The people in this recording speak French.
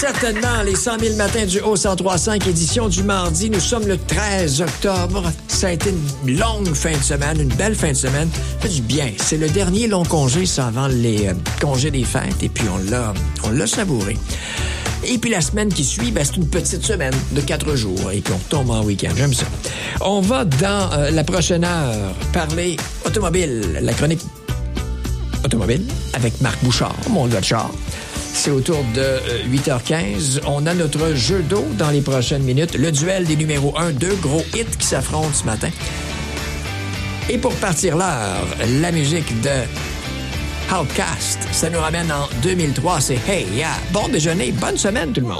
Certainement, les 100 000 matins du Haut-1035, édition du mardi. Nous sommes le 13 octobre. Ça a été une longue fin de semaine, une belle fin de semaine. Ça fait du bien. C'est le dernier long congé, ça, avant les congés des fêtes. Et puis, on l'a savouré. Et puis, la semaine qui suit, c'est une petite semaine de 4 jours. Et puis, on retombe en week-end. J'aime ça. On va, dans la prochaine heure, parler automobile. La chronique automobile avec Marc Bouchard, mon gars de char. C'est autour de 8h15. On a notre jeu d'eau dans les prochaines minutes. Le duel des numéros 1, 2 gros hits qui s'affrontent ce matin. Et pour partir l'heure, la musique de Outcast. Ça nous ramène en 2003. C'est Hey, yeah. Bon déjeuner, bonne semaine tout le monde.